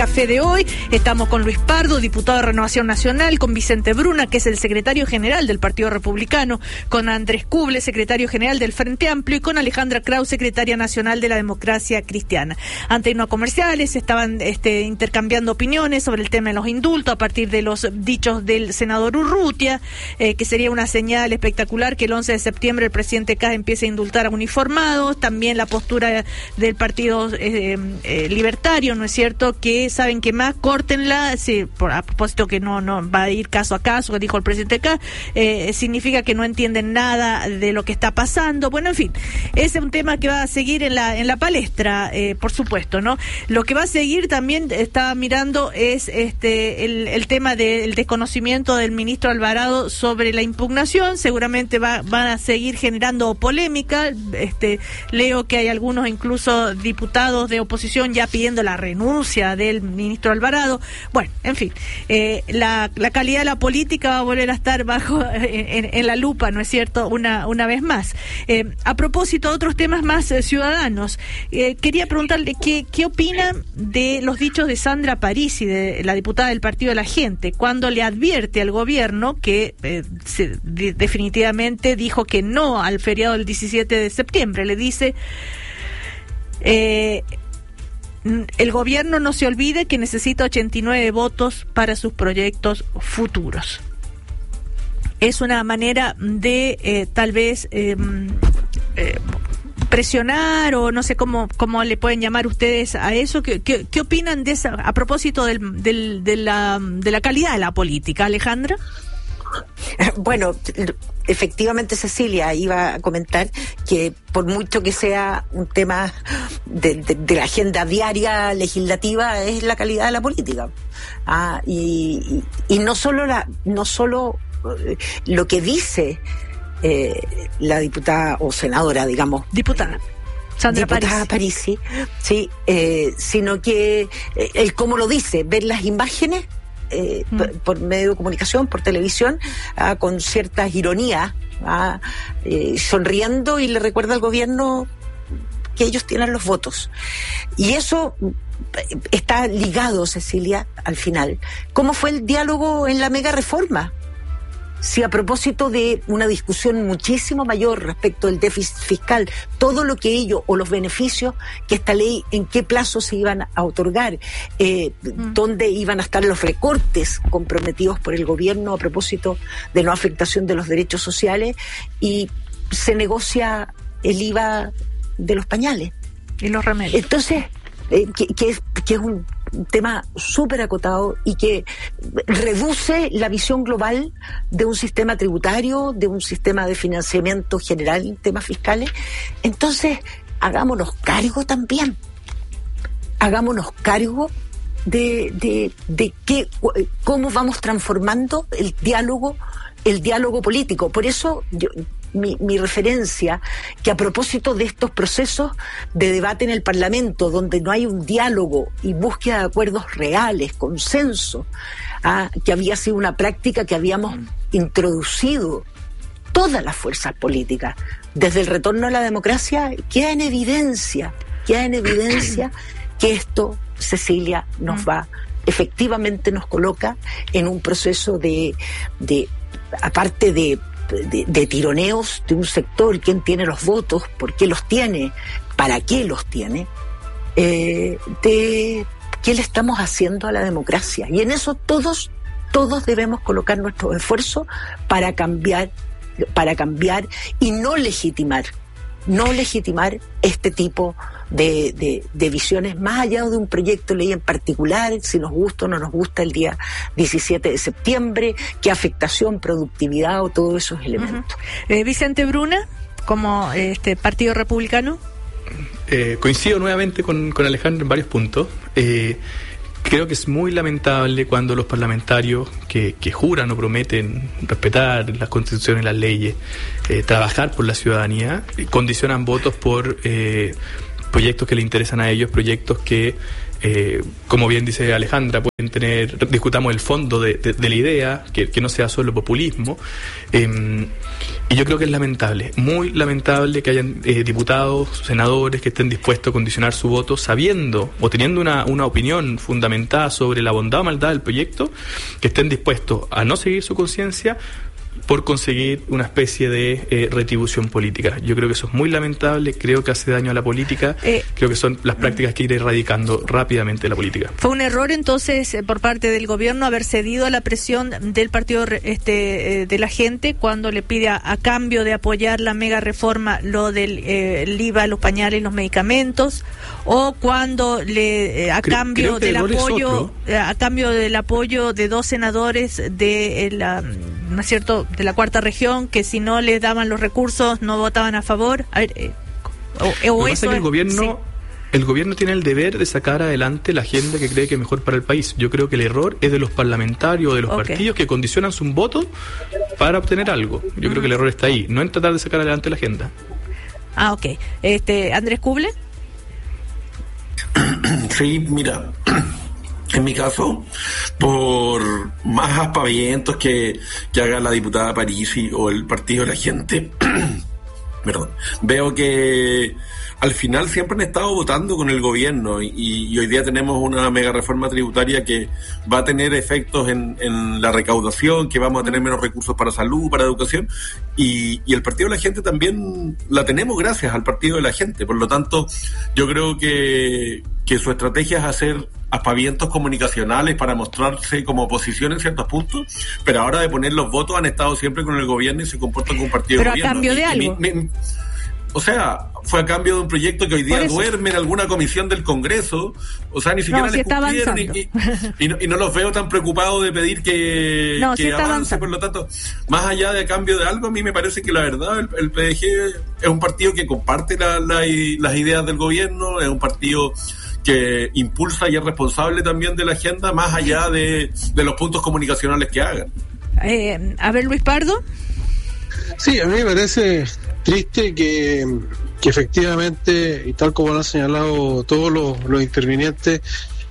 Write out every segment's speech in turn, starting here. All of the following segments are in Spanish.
Café de hoy, estamos con Luis Pardo, diputado de Renovación Nacional, con Vicente Bruna, que es el secretario general del Partido Republicano, con Andrés Cuble, secretario general del Frente Amplio, y con Alejandra Kraus, secretaria nacional de la Democracia Cristiana. Antes de irnos a comerciales, estaban intercambiando opiniones sobre el tema de los indultos a partir de los dichos del senador Urrutia, que sería una señal espectacular que el 11 de septiembre el presidente Kast empiece a indultar a uniformados. También la postura del Partido Libertario, ¿no es cierto?, que saben que más, córtenla, sí, a propósito que no va a ir caso a caso, que dijo el presidente Kast, significa que no entienden nada de lo que está pasando. Bueno, en fin, ese es un tema que va a seguir en la palestra, por supuesto, ¿no? Lo que va a seguir también, estaba mirando, es el tema del desconocimiento del ministro Alvarado sobre la impugnación. Seguramente van a seguir generando polémica. Leo que hay algunos, incluso diputados de oposición, ya pidiendo la renuncia del ministro Alvarado. Bueno, en fin, la calidad de la política va a volver a estar bajo en la lupa, ¿no es cierto?, una vez más. A propósito de otros temas más ciudadanos, quería preguntarle qué opinan de los dichos de Sandra Parisi, de la diputada del Partido de la Gente, cuando le advierte al gobierno que definitivamente dijo que no al feriado del 17 de septiembre. Le dice: el gobierno no se olvide que necesita 89 votos para sus proyectos futuros. Es una manera de tal vez presionar, o no sé cómo le pueden llamar ustedes a eso. ¿Qué opinan de esa, a propósito de la calidad de la política, Alejandra? Bueno, efectivamente, Cecilia, iba a comentar que por mucho que sea un tema de la agenda diaria legislativa, es la calidad de la política. Y no solo lo que dice la diputada o senadora, digamos, diputada Sandra Parisi, sí, sino que el cómo lo dice, ver las imágenes por medio de comunicación, por televisión, con ciertas ironías, sonriendo, y le recuerda al gobierno que ellos tienen los votos. Y eso está ligado, Cecilia, al final. ¿Cómo fue el diálogo en la mega reforma? Si a propósito de una discusión muchísimo mayor respecto del déficit fiscal, todo lo que ello, o los beneficios que esta ley, en qué plazo se iban a otorgar, dónde iban a estar los recortes comprometidos por el gobierno a propósito de no afectación de los derechos sociales, y se negocia el IVA de los pañales y los remedios. Entonces, que es un tema súper acotado y que reduce la visión global de un sistema tributario, de un sistema de financiamiento general en temas fiscales. Entonces, hagámonos cargo también. Hagámonos cargo de cómo vamos transformando el diálogo político. Por eso mi referencia, que a propósito de estos procesos de debate en el Parlamento, donde no hay un diálogo y búsqueda de acuerdos reales, consenso, que había sido una práctica que habíamos introducido todas las fuerzas políticas desde el retorno a la democracia, queda en evidencia que esto, Cecilia, efectivamente nos coloca en un proceso de aparte de tironeos de un sector, quién tiene los votos, por qué los tiene, para qué los tiene, de qué le estamos haciendo a la democracia. Y en eso todos debemos colocar nuestro esfuerzo para cambiar y no legitimar este tipo de visiones, más allá de un proyecto de ley en particular, si nos gusta o no nos gusta el día 17 de septiembre, qué afectación, productividad o todos esos elementos. Vicente Bruna, como Partido Republicano. Coincido nuevamente con Alejandro en varios puntos. Creo que es muy lamentable cuando los parlamentarios que juran o prometen respetar las constituciones y las leyes, trabajar por la ciudadanía, condicionan votos por proyectos que le interesan a ellos, proyectos que como bien dice Alejandra, discutamos el fondo de la idea, que no sea solo populismo, y yo creo que es lamentable, muy lamentable que hayan diputados, senadores que estén dispuestos a condicionar su voto sabiendo o teniendo una opinión fundamentada sobre la bondad o maldad del proyecto, que estén dispuestos a no seguir su conciencia por conseguir una especie de retribución política. Yo creo que eso es muy lamentable, creo que hace daño a la política, creo que son las prácticas que ir erradicando rápidamente la política. ¿Fue un error entonces por parte del gobierno haber cedido a la presión del partido de la gente cuando le pide a cambio de apoyar la mega reforma el IVA, los pañales y los medicamentos, o cuando a cambio del apoyo de 2 senadores ¿no es cierto?, de la cuarta región, que si no les daban los recursos no votaban a favor? A ver, Lo que pasa es que el gobierno tiene el deber de sacar adelante la agenda que cree que es mejor para el país. Yo creo que el error es de los parlamentarios o de los partidos que condicionan su voto para obtener algo. Yo creo que el error está ahí, no en tratar de sacar adelante la agenda. Ok. Andrés Kuble. Sí, mira, en mi caso, por más aspavientos que haga la diputada Parisi o el partido de la gente, veo que al final siempre han estado votando con el gobierno y hoy día tenemos una mega reforma tributaria que va a tener efectos en la recaudación, que vamos a tener menos recursos para salud, para educación, y el partido de la gente también la tenemos gracias al partido de la gente. Por lo tanto, yo creo que su estrategia es hacer aspavientos comunicacionales para mostrarse como oposición en ciertos puntos, pero ahora de poner los votos han estado siempre con el gobierno y se comportan como un partido de gobierno. Pero a cambio de algo. O sea, fue a cambio de un proyecto que hoy día duerme en alguna comisión del Congreso. O sea, ni siquiera les cumplieron y no los veo tan preocupados de pedir que avance. Por lo tanto, más allá de a cambio de algo, a mí me parece que la verdad el PDG es un partido que comparte las ideas del gobierno, es un partido que impulsa y es responsable también de la agenda, más allá de los puntos comunicacionales que hagan. A ver, Luis Pardo. Sí, a mí me parece triste que efectivamente, y tal como lo han señalado todos los intervinientes,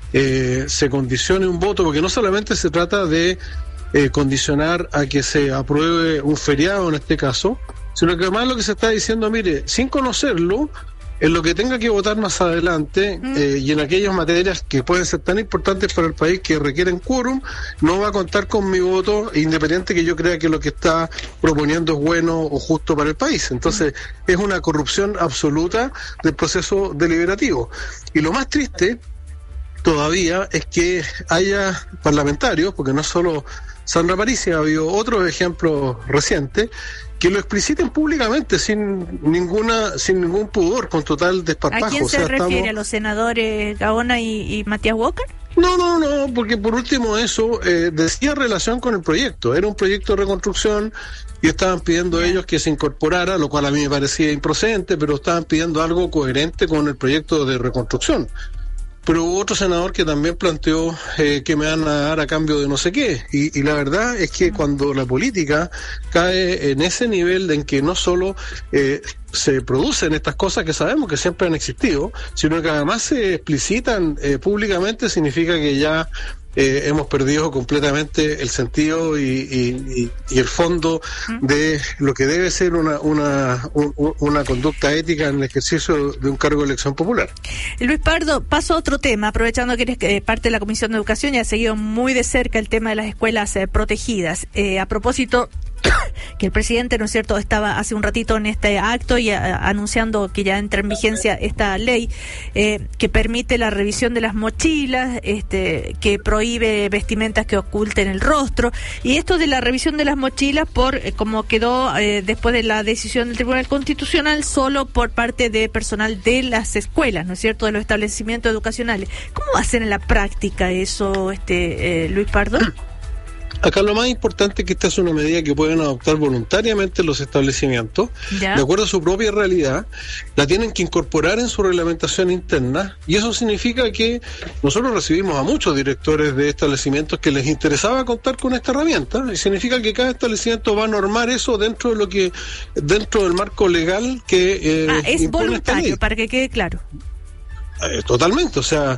se condicione un voto, porque no solamente se trata de condicionar a que se apruebe un feriado en este caso, sino que además lo que se está diciendo, mire, sin conocerlo, en lo que tenga que votar más adelante y en aquellas materias que pueden ser tan importantes para el país que requieren quórum, no va a contar con mi voto, independiente que yo crea que lo que está proponiendo es bueno o justo para el país. Entonces, es una corrupción absoluta del proceso deliberativo. Y lo más triste todavía es que haya parlamentarios, porque no solo Sandra Parisi, ha habido otros ejemplos recientes, que lo expliciten públicamente sin ningún pudor, con total desparpajo. ¿A quién se refiere? ¿A los senadores Gaona y Matías Walker? No, porque por último eso decía relación con el proyecto. Era un proyecto de reconstrucción y estaban pidiendo ellos que se incorporara, lo cual a mí me parecía improcedente, pero estaban pidiendo algo coherente con el proyecto de reconstrucción. Pero hubo otro senador que también planteó que me van a dar a cambio de no sé qué. Y la verdad es que cuando la política cae en ese nivel en que no solo se producen estas cosas que sabemos que siempre han existido, sino que además se explicitan públicamente, significa que ya hemos perdido completamente el sentido y el fondo de lo que debe ser una conducta ética en el ejercicio de un cargo de elección popular. Luis Pardo, paso a otro tema, aprovechando que eres parte de la Comisión de Educación y has seguido muy de cerca el tema de las escuelas protegidas. A propósito que el presidente, ¿no es cierto?, estaba hace un ratito en este acto y anunciando que ya entra en vigencia esta ley que permite la revisión de las mochilas, que prohíbe vestimentas que oculten el rostro, y esto de la revisión de las mochilas como quedó después de la decisión del Tribunal Constitucional, solo por parte de personal de las escuelas, ¿no es cierto?, de los establecimientos educacionales. ¿Cómo va a ser en la práctica eso, Luis Pardo? Acá lo más importante es que esta es una medida que pueden adoptar voluntariamente los establecimientos, ¿ya?, de acuerdo a su propia realidad, la tienen que incorporar en su reglamentación interna, y eso significa que nosotros recibimos a muchos directores de establecimientos que les interesaba contar con esta herramienta, y significa que cada establecimiento va a normar eso dentro del marco legal que es voluntario, para que quede claro. Totalmente, o sea,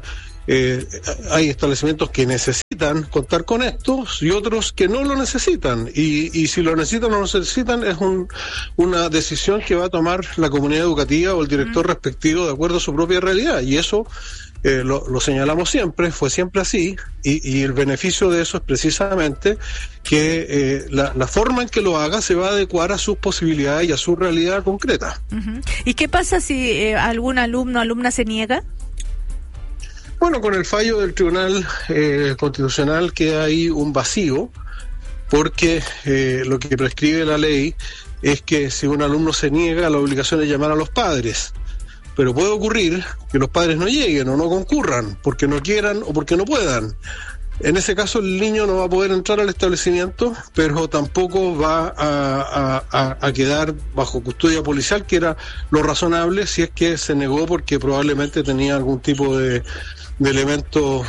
hay establecimientos que necesitan contar con esto y otros que no lo necesitan, y si lo necesitan o no lo necesitan es una decisión que va a tomar la comunidad educativa o el director respectivo de acuerdo a su propia realidad, y eso lo señalamos siempre, fue siempre así, y el beneficio de eso es precisamente que la forma en que lo haga se va a adecuar a sus posibilidades y a su realidad concreta. ¿Y qué pasa si algún alumno o alumna se niega? Bueno, con el fallo del Tribunal Constitucional queda ahí un vacío, porque lo que prescribe la ley es que si un alumno se niega, la obligación es llamar a los padres. Pero puede ocurrir que los padres no lleguen o no concurran porque no quieran o porque no puedan. En ese caso el niño no va a poder entrar al establecimiento, pero tampoco va a quedar bajo custodia policial, que era lo razonable si es que se negó porque probablemente tenía algún tipo de elemento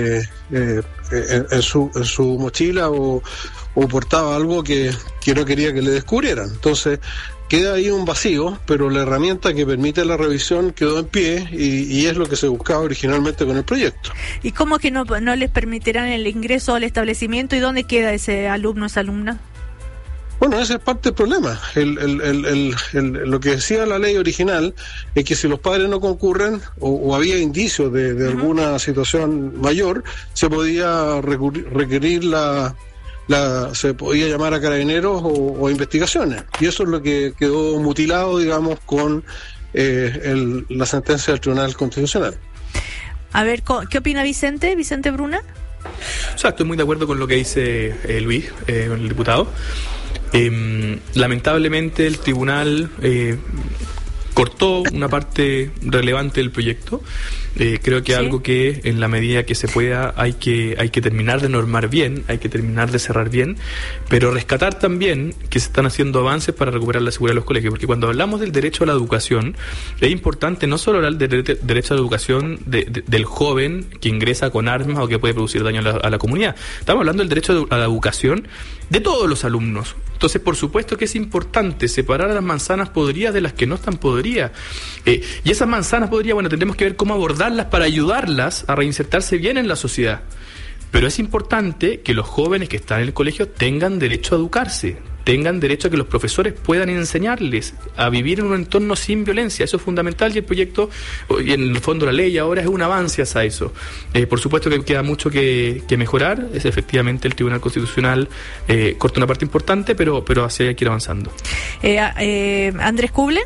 en su mochila o portaba algo que no quería que le descubrieran. Entonces queda ahí un vacío, pero la herramienta que permite la revisión quedó en pie y es lo que se buscaba originalmente con el proyecto. ¿Y cómo que no les permitirán el ingreso al establecimiento y dónde queda ese alumno o esa alumna? Bueno, ese es parte del problema. Lo que decía la ley original es que si los padres no concurren o había indicios de alguna situación mayor, se podía requerir se podía llamar a carabineros o investigaciones, y eso es lo que quedó mutilado, digamos, con la sentencia del Tribunal Constitucional. A ver, ¿qué opina Vicente Bruna? O sea, estoy muy de acuerdo con lo que dice Luis, con el diputado. Lamentablemente el tribunal cortó una parte relevante del proyecto. Creo que algo que en la medida que se pueda hay que terminar de normar bien, hay que terminar de cerrar bien, pero rescatar también que se están haciendo avances para recuperar la seguridad de los colegios, porque cuando hablamos del derecho a la educación es importante no solo hablar del derecho a la educación del joven que ingresa con armas o que puede producir daño a la comunidad. Estamos hablando del derecho a la educación de todos los alumnos. Entonces, por supuesto que es importante separar a las manzanas podridas de las que no están podridas. Y esas manzanas podridas, bueno, tendremos que ver cómo abordarlas para ayudarlas a reinsertarse bien en la sociedad. Pero es importante que los jóvenes que están en el colegio tengan derecho a educarse, tengan derecho a que los profesores puedan enseñarles a vivir en un entorno sin violencia. Eso es fundamental, y el proyecto, y en el fondo la ley ahora es un avance hacia eso. Por supuesto que queda mucho que mejorar. Es efectivamente el Tribunal Constitucional corta una parte importante, pero hacia ahí hay que ir avanzando. Andrés Kuble.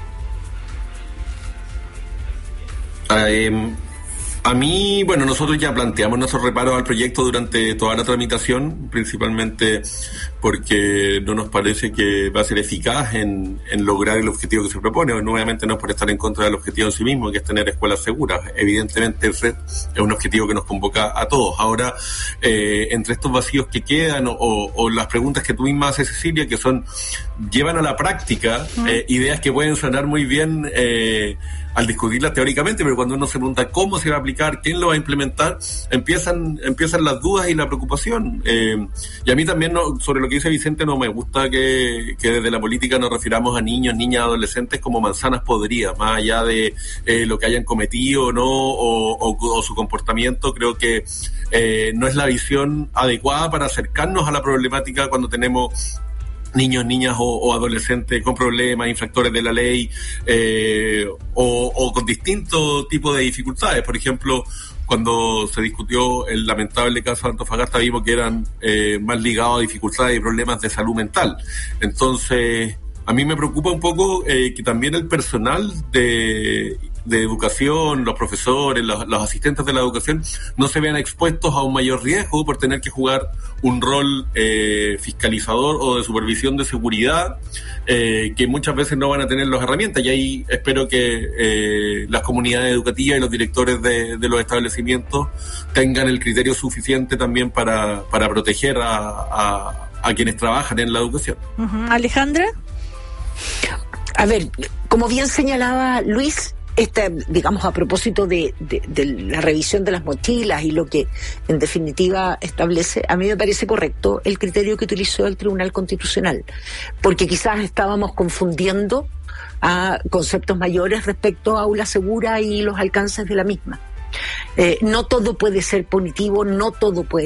A mí, bueno, nosotros ya planteamos nuestros reparos al proyecto durante toda la tramitación, principalmente porque no nos parece que va a ser eficaz en lograr el objetivo que se propone. Nuevamente no es por estar en contra del objetivo en sí mismo, que es tener escuelas seguras. Evidentemente ese es un objetivo que nos convoca a todos. Ahora, entre estos vacíos que quedan o las preguntas que tú misma haces, Cecilia, que llevan a la práctica ideas que pueden sonar muy bien al discutirlas teóricamente, pero cuando uno se pregunta cómo se va a aplicar, quién lo va a implementar, empiezan las dudas y la preocupación. Y a mí también, sobre lo que dice Vicente, no me gusta que desde la política nos refiramos a niños, niñas, adolescentes como manzanas podridas, más allá de lo que hayan cometido, ¿no? O su comportamiento. Creo que no es la visión adecuada para acercarnos a la problemática cuando tenemos niños, niñas o adolescentes con problemas, infractores de la ley, o con distintos tipos de dificultades. Por ejemplo, cuando se discutió el lamentable caso de Antofagasta, vimos que eran más ligados a dificultades y problemas de salud mental. Entonces, a mí me preocupa un poco que también el personal de educación, los profesores, los asistentes de la educación, no se vean expuestos a un mayor riesgo por tener que jugar un rol fiscalizador o de supervisión de seguridad, que muchas veces no van a tener las herramientas. Y ahí espero que las comunidades educativas y los directores de los establecimientos tengan el criterio suficiente también para proteger a quienes trabajan en la educación. Alejandra. A ver, como bien señalaba Luis, digamos, a propósito de la revisión de las mochilas y lo que en definitiva establece, a mí me parece correcto el criterio que utilizó el Tribunal Constitucional, porque quizás estábamos confundiendo a conceptos mayores respecto a aula segura y los alcances de la misma. No todo puede ser punitivo, no todo puede